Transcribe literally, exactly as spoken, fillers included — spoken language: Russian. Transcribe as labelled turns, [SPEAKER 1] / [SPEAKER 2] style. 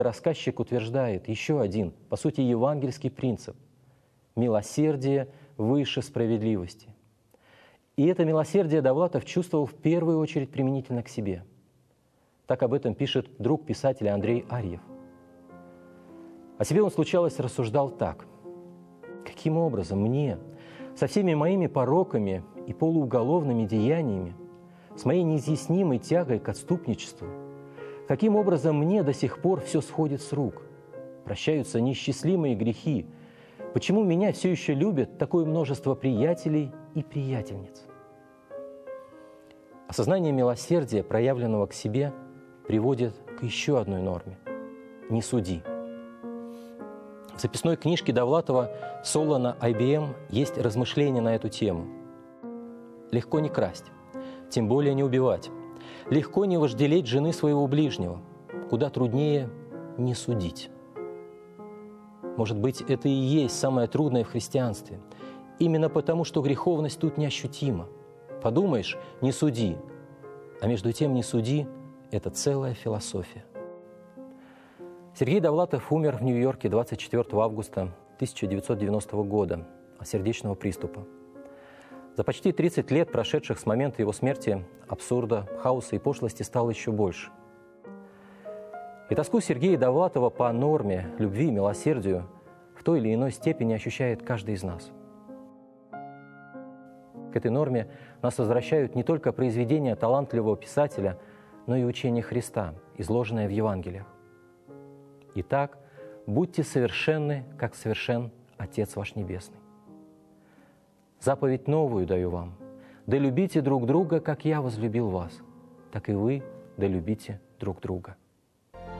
[SPEAKER 1] Рассказчик утверждает еще один, по сути, евангельский принцип – милосердие выше справедливости. И это милосердие Довлатов чувствовал в первую очередь применительно к себе. Так об этом пишет друг писателя Андрей Арьев. О себе он, случалось, рассуждал так. Каким образом мне, со всеми моими пороками и полууголовными деяниями, с моей неизъяснимой тягой к отступничеству, каким образом мне до сих пор все сходит с рук, прощаются неисчислимые грехи, почему меня все еще любят такое множество приятелей и приятельниц? Осознание милосердия, проявленного к себе, приводит к еще одной норме – не суди. В записной книжке Довлатова «Соло на ай би эм» есть размышления на эту тему. Легко не красть, тем более не убивать. Легко не вожделеть жены своего ближнего. Куда труднее не судить. Может быть, это и есть самое трудное в христианстве. Именно потому, что греховность тут неощутима. Подумаешь, не суди. А между тем не суди – это целая философия. Сергей Довлатов умер в Нью-Йорке двадцать четвёртого августа тысяча девятьсот девяностого года от сердечного приступа. За почти тридцать лет, прошедших с момента его смерти, абсурда, хаоса и пошлости стало еще больше. И тоску Сергея Довлатова по норме, любви и милосердию в той или иной степени ощущает каждый из нас. К этой норме нас возвращают не только произведения талантливого писателя, но и учение Христа, изложенное в Евангелиях. Итак, будьте совершенны, как совершен Отец ваш Небесный. Заповедь новую даю вам. Да любите друг друга, как я возлюбил вас, так и вы да любите друг друга.